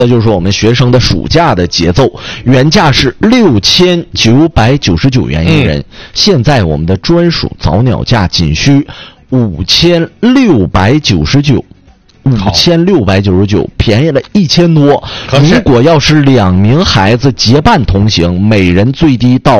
这就是我们学生的暑假的节奏，原价是6999元一人，现在我们的专属早鸟价仅需5699。5699，便宜了1000多。如果要是2名孩子结伴同行，每人最低到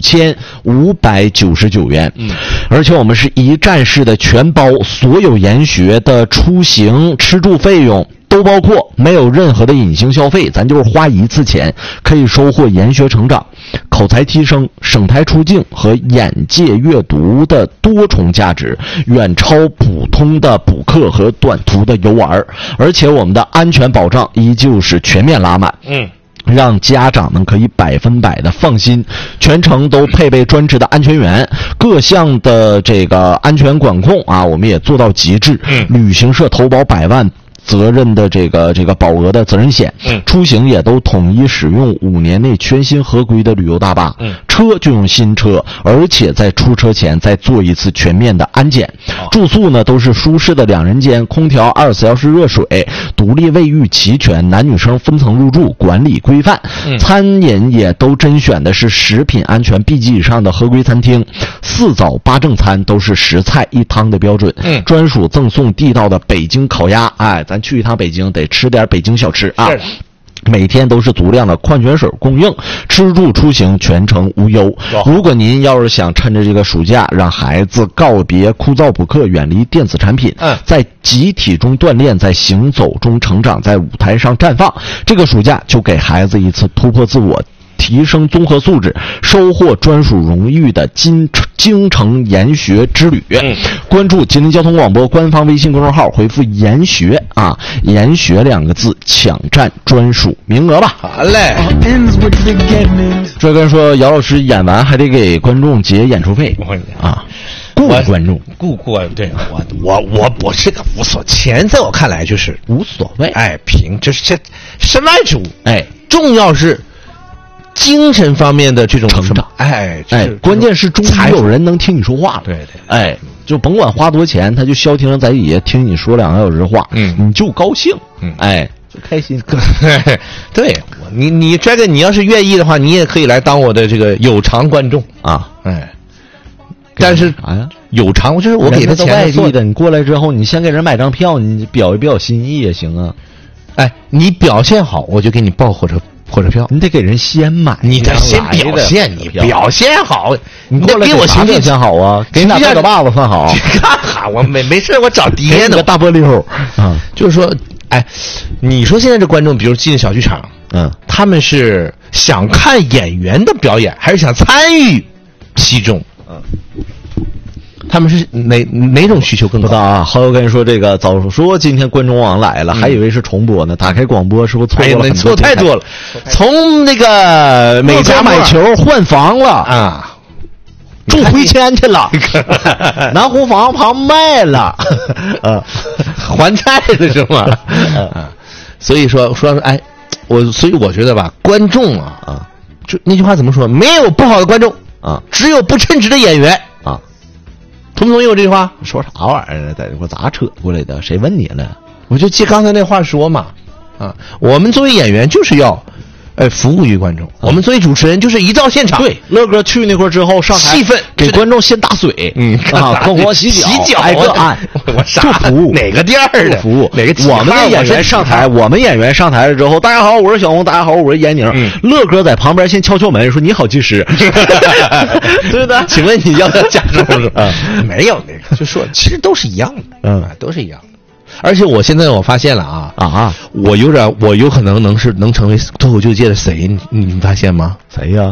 5599元。而且我们是一站式的全包，所有研学的出行、吃住费用都包括，没有任何的隐形消费，咱就是花一次钱，可以收获研学成长、口才提升、省台出境和眼界阅读的多重价值，远超普通的补课和短途的游玩。而且我们的安全保障依旧是全面拉满。让家长们可以100%的放心，全程都配备专职的安全员，各项的这个安全管控啊，我们也做到极致。旅行社投保100万责任的这个保额的责任险，出行也都统一使用5年内全新合规的旅游大巴，车就用新车，而且在出车前再做一次全面的安检。住宿呢都是舒适的2人间，空调24小时热水，独立卫浴齐全，男女生分层入住，管理规范。餐饮也都甄选的是食品安全 B 级以上的合规餐厅，4早8正餐都是10菜1汤的标准。专属赠送地道的北京烤鸭，哎，咱去一趟北京得吃点北京小吃啊。每天都是足量的矿泉水供应，吃住出行全程无忧。如果您要是想趁着这个暑假让孩子告别枯燥补课，远离电子产品，在集体中锻炼，在行走中成长，在舞台上绽放，这个暑假就给孩子一次突破自我，提升综合素质，收获专属荣誉的京城研学之旅。关注吉林交通广播官方微信公众号，回复研学啊，研学2个字，抢占专属名额吧。 好嘞。 这跟说姚老师演完还得给观众结演出费啊，雇观众， 雇对我这个无所钱，在我看来就是无所谓。 这身外之物，重要是精神方面的这种成长，关键是终于有人能听你说话了， 对， 就甭管花多钱，他就消停在底下听你说2个小时话，你就高兴，就开心。 对，你这个你要是愿意的话，你也可以来当我的这个有偿观众啊， 但是有偿就是我给他钱外地的，你过来之后，你先给人买张票，你表一表心意也行啊。 你表现好，我就给你报火车票， 你得给人先买， 你得先表现，你表现好， 你过来给我形象先好啊，给你俩大把子算好。 干哈？我没事，我找爹呢。 个大玻璃猴啊， 就是说，你说现在这观众，比如进小剧场，他们是想看演员的表演，还是想参与其中？他们是哪种需求更高啊？好友跟人说这个早说今天观众网来了，还以为是重播呢。打开广播是不是错过了很多？ 错太多了。从那个美家买球换房了啊，住回迁去了，南湖房旁卖了， 还债了是吗？所以说所以我觉得吧，观众就那句话怎么说？没有不好的观众只有不称职的演员啊。同不同意我这句话？ 说啥玩意儿？在这块咋扯过来的？谁问你了？ 我就借刚才那话说嘛，我们作为演员就是要，服务于观众。我们作为主持人就是一到现场， 对，乐哥去那块之后上台， 气氛给观众先打水，光光洗脚， 我傻， 服务哪个店儿的服务？ 哪个？ 我们的演员上台，了之后，大家好，我是小红，大家好，我是闫宁。乐哥在旁边先敲敲门，说你好，技师，对的， 请问你要不要加重？没有那个，就说其实都是一样的，都是一样的。而且我现在我发现了我有可能能成为脱口秀界的谁？你发现吗？ 谁呀？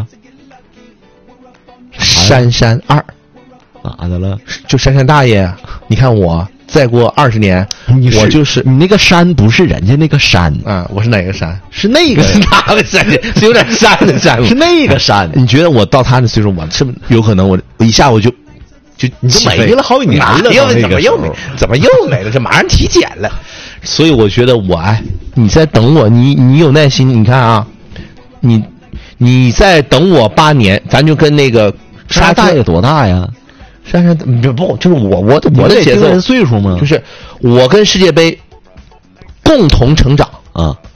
珊珊2， 咋的了？ 就珊珊大爷，你看我再过20年，我就是你那个山不是人家那个山我是哪个山？ 是那个哪个山？是有点山的山， 是那个山。 你觉得我到他的岁数，我是不是有可能我一下我就你都没了好几年了， 怎么又没了？这马上体检了，所以我觉得你再等我，你有耐心，你看啊，你再等我8年，咱就跟那个沙大爷多大呀？ 珊珊不就是我的节奏岁数吗？ 就是我跟世界杯共同成长